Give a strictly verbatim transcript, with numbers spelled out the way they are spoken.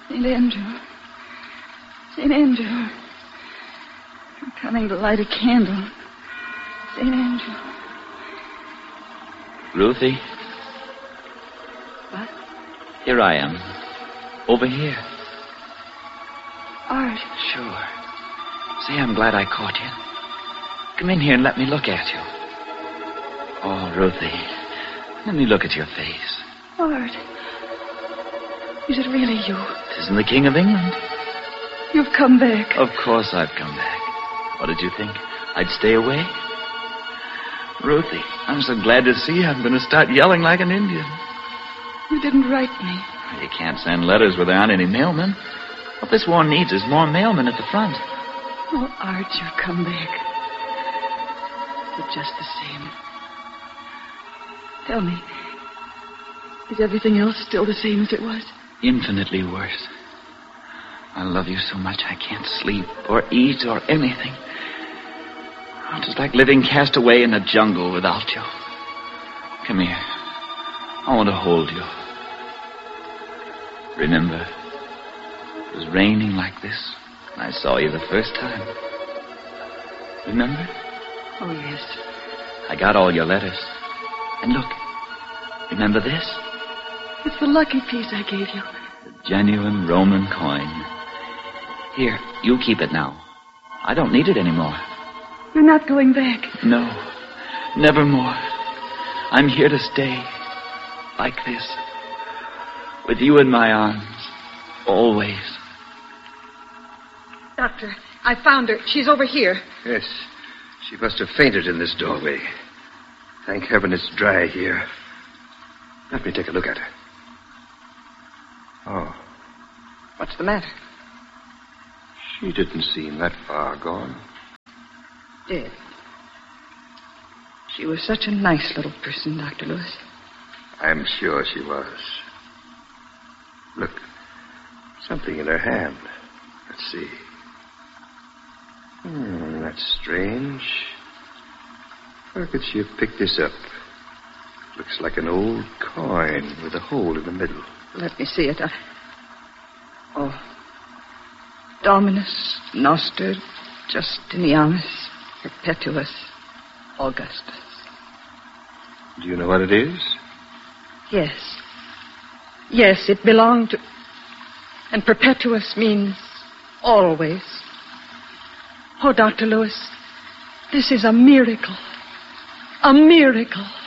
Saint Andrew. Saint Andrew. I'm coming to light a candle. Saint Andrew. Ruthie? What? Here I am. Over here. Art. Sure. Say, I'm glad I caught you. Come in here and let me look at you. Oh, Ruthie. Let me look at your face. Art. Is it really you? Tisn't the King of England. You've come back. Of course I've come back. What did you think? I'd stay away? Ruthie, I'm so glad to see you. I'm going to start yelling like an Indian. You didn't write me. You can't send letters where there aren't any mailmen. What this war needs is more mailmen at the front. Oh, Art, you've come back. But just the same. Tell me, is everything else still the same as it was? Infinitely worse. I love you so much I can't sleep or eat or anything. It's just like living cast away in a jungle without you. Come here. I want to hold you. Remember, it was raining like this when I saw you the first time. Remember? Oh, yes. I got all your letters. And look, remember this? It's the lucky piece I gave you. The genuine Roman coin. Here, you keep it now. I don't need it anymore. You're not going back. No, never more. I'm here to stay. Like this. With you in my arms. Always. Doctor, I found her. She's over here. Yes. She must have fainted in this doorway. Thank heaven it's dry here. Let me take a look at her. Oh. What's the matter? She didn't seem that far gone. Dead. She was such a nice little person, Doctor Lewis. I'm sure she was. Look. Something in her hand. Let's see. Hmm, that's strange. Where could she have picked this up? Looks like an old coin with a hole in the middle. Let me see it. I... Oh. Dominus Noster Justinianus Perpetuus Augustus. Do you know what it is? Yes. Yes, it belonged to... And Perpetuus means always. Oh, Doctor Lewis, this is a miracle. A miracle.